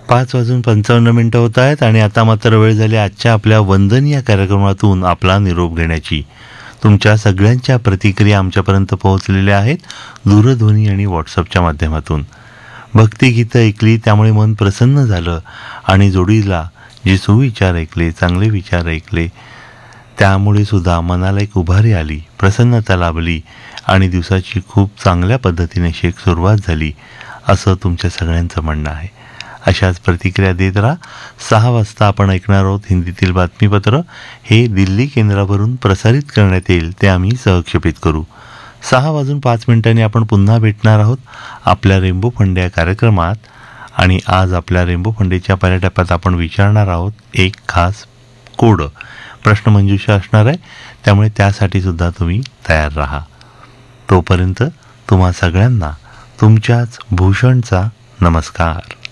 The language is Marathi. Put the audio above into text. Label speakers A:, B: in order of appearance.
A: 5:55 होत आहेत आणि आता मात्र वेळ झाली आजच्या आपल्या वंदन या कार्यक्रमातून आपला निरोप घेण्याची. तुमच्या सगळ्यांच्या प्रतिक्रिया आमच्यापर्यंत पोहोचलेल्या आहेत दूरध्वनी आणि व्हॉट्सअपच्या माध्यमातून. भक्तिगीतं ऐकली त्यामुळे मन प्रसन्न झालं आणि जोडीला जे सुविचार ऐकले, चांगले विचार ऐकले त्यामुळे सुद्धा मनाला एक उभारी आली, प्रसन्नता लाभली आणि दिवसाची खूप चांगल्या पद्धतीने सुरुवात झाली असं तुमच्या सगळ्यांचं म्हणणं आहे. अशाच प्रतिक्रिया देत राहा. 6 वाजता आपण ऐकणार आहोत हिंदीतील बातमीपत्र. हे दिल्ली केंद्रावरून प्रसारित करण्यात येईल ते आम्ही सहक्षेपित करू. 6:05 आपण पुन्हा भेटणार आहोत आपल्या रेनबो फंडे या कार्यक्रमात. आणि आज आपल्या रेनबो फंडेच्या पहिल्या टप्प्यात आपण विचारणार आहोत एक खास कोड. प्रश्नमंजुषा असणार आहे त्यामुळे त्यासाठी सुद्धा तुम्ही तयार राहा. तोपर्यंत तुम्हा सगळ्यांना तुमच्याच भूषणचा नमस्कार.